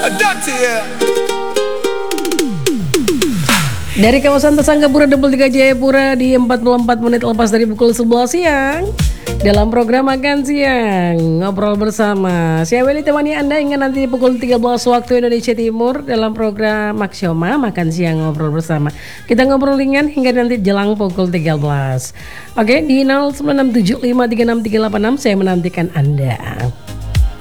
Dari kawasan Tesanggapura Double 3 Jayapura di 44 menit lepas dari pukul 11 siang. Dalam program Makan Siang Ngobrol Bersama, saya Willy temani Anda hingga nanti pukul 13 waktu Indonesia Timur dalam program Maxioma Makan Siang Ngobrol Bersama. Kita ngobrol ringan hingga nanti jelang pukul 13. Oke, di 0967536386 saya menantikan Anda.